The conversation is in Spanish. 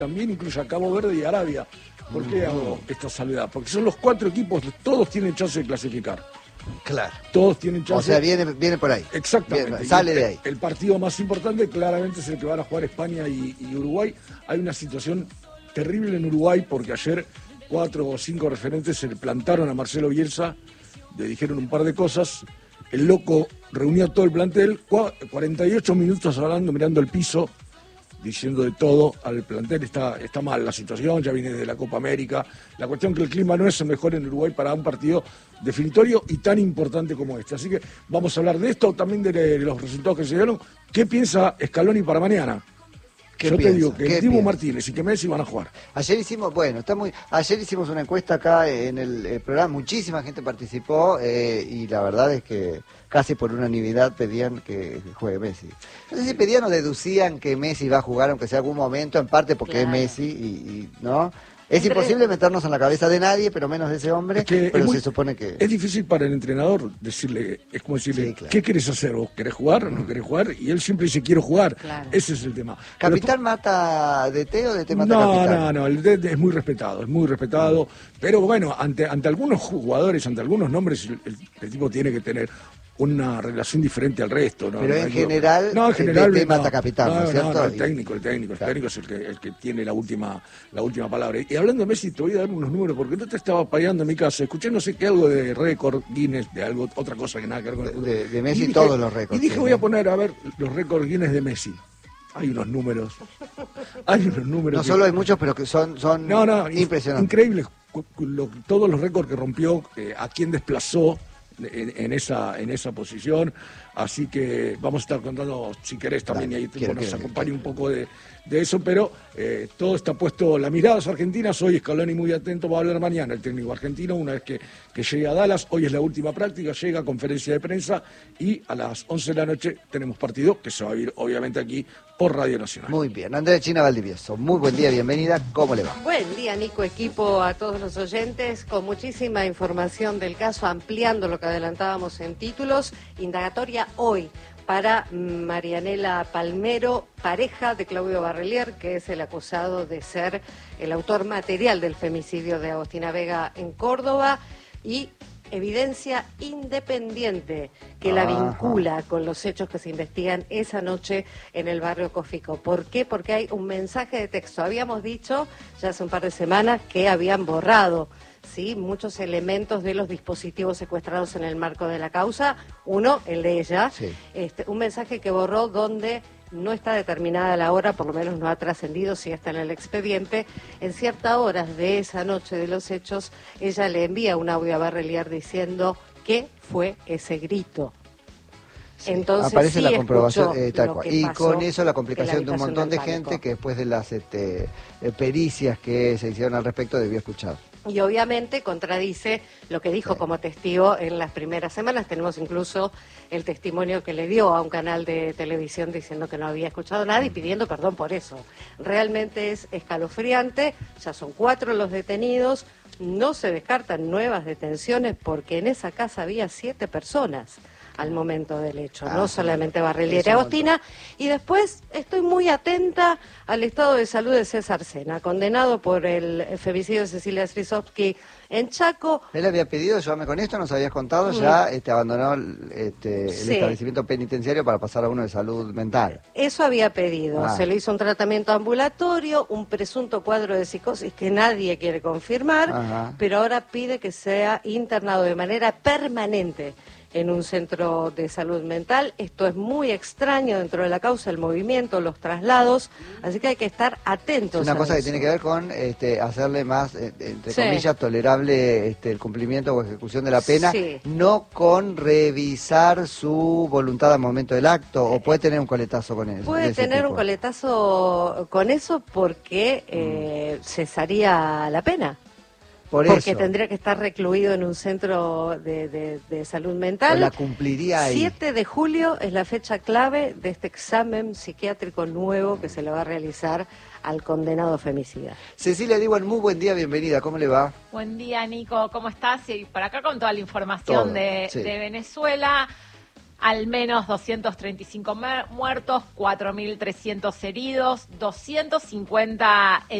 también incluye a Cabo Verde y Arabia. ¿Por qué hago esta salvedad? Porque son los 4 equipos, todos tienen chance de clasificar. Claro. Todos tienen chance. O sea, viene por ahí. Exactamente. Viene, sale de ahí. El partido más importante claramente es el que van a jugar España y Uruguay. Hay una situación terrible en Uruguay porque ayer 4 o 5 referentes se le plantaron a Marcelo Bielsa, le dijeron un par de cosas. El loco reunió a todo el plantel, 48 minutos hablando, mirando el piso, diciendo de todo al plantel. Está mal la situación, ya viene de la Copa América. La cuestión que el clima no es el mejor en Uruguay para un partido definitorio y tan importante como este. Así que vamos a hablar de esto, también de los resultados que se dieron. ¿Qué piensa Scaloni para mañana? Yo te digo que el Dibu Martínez y que Messi van a jugar. Ayer hicimos, ayer hicimos una encuesta acá en el programa, muchísima gente participó y la verdad es que casi por unanimidad pedían que juegue Messi. No sé si pedían o deducían que Messi va a jugar, aunque sea algún momento, en parte porque es Messi y ¿no? Es imposible meternos en la cabeza de nadie, pero menos de ese hombre, pero se supone que... Es difícil para el entrenador decirle, es como decirle, sí, claro. ¿Qué querés hacer? ¿Vos querés jugar o no querés jugar? Y él siempre dice, quiero jugar. Claro. Ese es el tema. ¿Capitán mata DT o DT mata capitán? No, el DT es muy respetado, pero bueno, ante algunos jugadores, ante algunos nombres, el tipo tiene que tener una relación diferente al resto, ¿no? Pero en general el DT mata capitán, ¿no es cierto? No, el técnico es el que tiene la última palabra. Y hablando de Messi, te voy a dar unos números, porque no te estaba payando en mi casa. Escuché no sé qué, algo de récord Guinness, de algo, otra cosa que nada que ver con el fútbol. De Messi dije, todos los récords. Y dije, voy a poner a ver los récords Guinness de Messi. Hay unos números. No solo hay muchos, pero que son impresionantes. Increíbles. Todos los récords que rompió, a quién desplazó en esa posición, así que vamos a estar contando, si querés también, y ahí nos acompaña un poco de eso, pero todo está puesto, la mirada es argentina, hoy Scaloni muy atento, va a hablar mañana el técnico argentino, una vez que llegue a Dallas, hoy es la última práctica, llega a conferencia de prensa y a las 11 de la noche tenemos partido, que se va a ir obviamente aquí por Radio Nacional. Muy bien, Andrea China Valdivieso, muy buen día, bienvenida, ¿cómo le va? Buen día, Nico, equipo, a todos los oyentes, con muchísima información del caso, ampliando lo que adelantábamos en títulos, indagatoria hoy para Marianela Palmero, pareja de Claudio Barrelier, que es el acusado de ser el autor material del femicidio de Agostina Vega en Córdoba, y evidencia independiente que la vincula con los hechos que se investigan esa noche en el barrio Cofico. ¿Por qué? Porque hay un mensaje de texto. Habíamos dicho ya hace un par de semanas que habían borrado, ¿sí?, muchos elementos de los dispositivos secuestrados en el marco de la causa. Uno, el de ella, sí. Un mensaje que borró donde no está determinada la hora, por lo menos no ha trascendido si está en el expediente. En ciertas horas de esa noche de los hechos, ella le envía un audio a Barrelier diciendo qué fue ese grito. Sí, entonces aparece sí, la comprobación tal cual. Y con eso la en complicación de un montón de gente que después de las pericias que se hicieron al respecto debió escuchar. Y obviamente contradice lo que dijo como testigo en las primeras semanas. Tenemos incluso el testimonio que le dio a un canal de televisión diciendo que no había escuchado nada y pidiendo perdón por eso. Realmente es escalofriante, ya son 4 los detenidos, no se descartan nuevas detenciones porque en esa casa había 7 personas al momento del hecho, no solamente Barrelier y Agostina. Y después estoy muy atenta al estado de salud de César Sena, condenado por el femicidio de Cecilia Strisovsky en Chaco. Él había pedido, llévame con esto, nos habías contado, ya abandonó el establecimiento penitenciario para pasar a uno de salud mental. Eso había pedido, se le hizo un tratamiento ambulatorio, un presunto cuadro de psicosis que nadie quiere confirmar, pero ahora pide que sea internado de manera permanente en un centro de salud mental. Esto es muy extraño dentro de la causa, el movimiento, los traslados, así que hay que estar atentos. Es una cosa que tiene que ver con hacerle más, entre comillas, tolerable el cumplimiento o ejecución de la pena, no con revisar su voluntad al momento del acto, o puede tener un coletazo con eso. Puede tener un coletazo con eso porque cesaría la pena. Porque tendría que estar recluido en un centro de salud mental. O la cumpliría ahí. 7 de julio es la fecha clave de este examen psiquiátrico nuevo que se le va a realizar al condenado femicida. Cecilia Diwan, muy buen día, bienvenida, ¿cómo le va? Buen día, Nico, ¿cómo estás? Y por acá con toda la información de Venezuela. al menos 235 muertos, 4.300 heridos, 250